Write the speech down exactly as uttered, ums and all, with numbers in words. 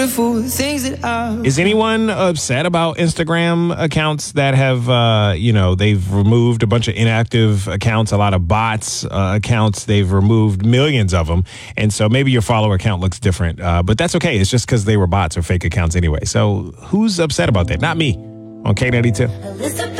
things that I... Is anyone upset about Instagram accounts that have, uh, you know, they've removed a bunch of inactive accounts, a lot of bots uh, accounts. They've removed millions of them. And so maybe your follower count looks different. Uh, but that's okay. It's just because they were bots or fake accounts anyway. So who's upset about that? Not me on K ninety-two.